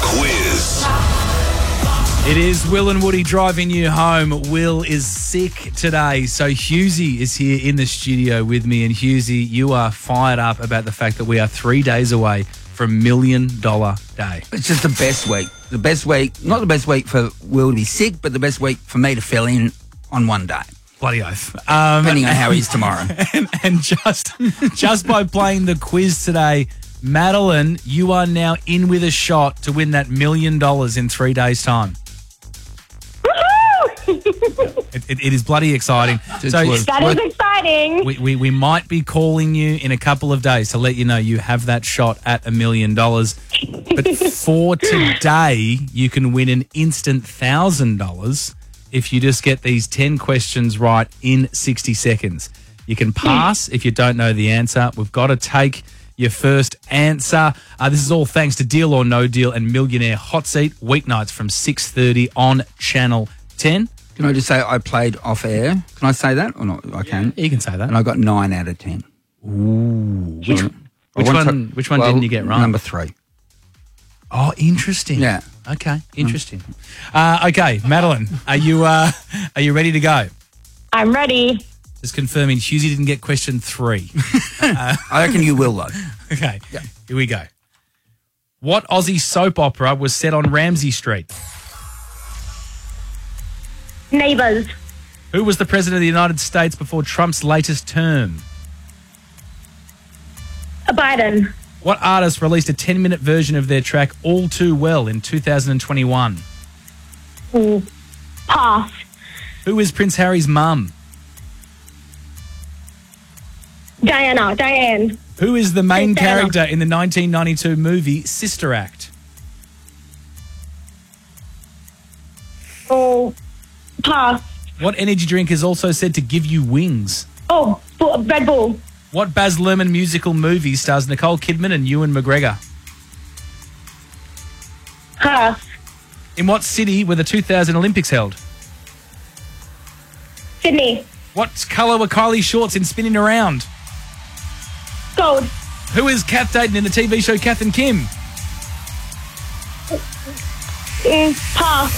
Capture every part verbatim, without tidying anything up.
quiz. It is Will and Woody driving you home. Will is sick today, so Hughesy is here in the studio with me. And Hughesy, you are fired up about the fact that we are three days away from Million Dollar Day. It's just the best week. The best week, not the best week for Will to be sick, but the best week for me to fill in on one day. Bloody oath. Um, Depending on how he is tomorrow. And, and just, just by playing the quiz today, Madeline, you are now in with a shot to win that million dollars in three days' time. It, it, it is bloody exciting. So That is exciting. we, we, we might be calling you in a couple of days to let you know you have that shot at a million dollars. But for today, you can win an instant one thousand dollars if you just get these ten questions right in sixty seconds. You can pass if you don't know the answer. We've got to take your first answer. Uh, this is all thanks to Deal or No Deal and Millionaire Hot Seat, weeknights from six thirty on Channel ten. Can I just say I played off air? Can I say that or not? I can. You can say that. And I got nine out of ten. Ooh. Which, So, which I want one, to- which one well, didn't you get right? Number three. Oh, interesting. Yeah. Okay, interesting. Uh, okay, Madeline, are you uh, are you ready to go? I'm ready. Just confirming, Hughesy didn't get question three. I reckon you will, though. Okay, here we go. What Aussie soap opera was set on Ramsay Street? Neighbours. Who was the president of the United States before Trump's latest term? Biden. What artist released a ten-minute version of their track All Too Well in two thousand twenty-one? Ooh. Pass. Who is Prince Harry's mum? Diana. Diane. Who is the main Prince Diana. character in the nineteen ninety-two movie Sister Act? Oh. Pass. What energy drink is also said to give you wings? Oh. Bu- Red Bull. What Baz Luhrmann musical movie stars Nicole Kidman and Ewan McGregor? Pass. In what city were the two thousand Olympics held? Sydney. What colour were Kylie's shorts in Spinning Around? Gold. Who is Kath Dayton in the T V show Kath and Kim? Mm, pass.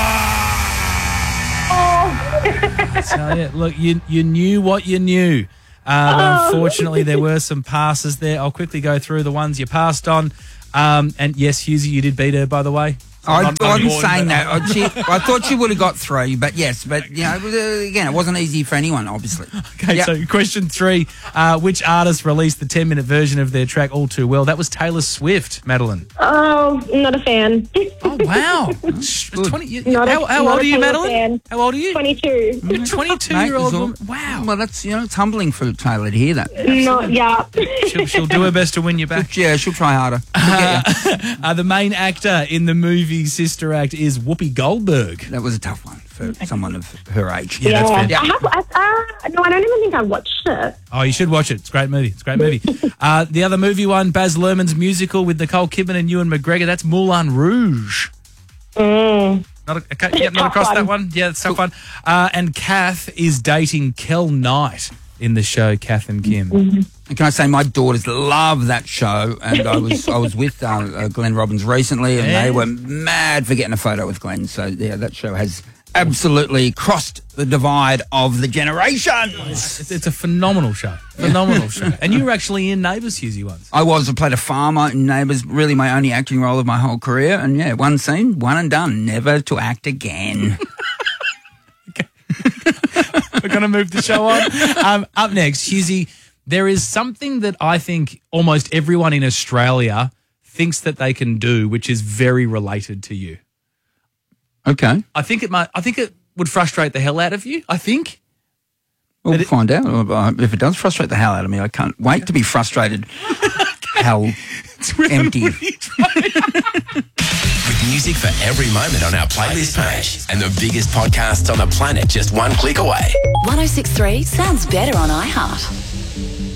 Oh. Tell you, look, you you knew what you knew. Um, Oh. Unfortunately, there were some passes there. I'll quickly go through the ones you passed on. Um, and yes, Hughesy, you did beat her, by the way. So I, not- I not wasn't important, saying but- that. I, she, I thought she would have got three, but yes. But, you know, it was, uh, again, it wasn't easy for anyone, obviously. Okay, Yep. so question three. Uh, which artist released the ten-minute version of their track All Too Well? That was Taylor Swift, Madeline. Oh, I'm not a fan. Oh, wow. twenty, you, Not a- how how not old a are you, Taylor Madeline? fan. How old are you? twenty-two. twenty-two-year-old Mate, woman. it's all- Wow. Well, that's, you know, it's humbling for Taylor to hear that. Not, yeah. She'll, she'll do her best to win you back. Yeah, she'll try harder. She'll get you. Uh, the main actor in the movie Sister Act is Whoopi Goldberg. That was a tough one for someone of her age. Yeah, that's fair. I have, I, uh, no, I don't even think I watched it. Oh, you should watch it. It's a great movie. It's a great movie. uh, the other movie one, Baz Luhrmann's musical with Nicole Kidman and Ewan McGregor, that's Moulin Rouge. Mm. Not, a, okay, yep, not Tough across one. that one. Yeah, it's a tough one. Uh, and Kath is dating Kel Knight in the show Kath and Kim. And can I say my daughters love that show, and I was I was with uh, uh, Glenn Robbins recently, and Yeah. they were mad for getting a photo with Glenn. So yeah, that show has absolutely crossed the divide of the generations. It's, it's a phenomenal show. Phenomenal show. And you were actually in Neighbours, Hughesy, once. I was. I played a farmer in Neighbours, really my only acting role of my whole career. And yeah, one scene, one and done, never to act again. We're going to move the show on. Um, up next, Hughesy, there is something that I think almost everyone in Australia thinks that they can do, which is very related to you. Okay. I think it might. I think it would frustrate the hell out of you. I think. Well, we'll find out. Uh, If it does frustrate the hell out of me, I can't wait to be frustrated. How empty. With music for every moment on our playlist page and the biggest podcasts on the planet just one click away. one oh six point three sounds better on iHeart.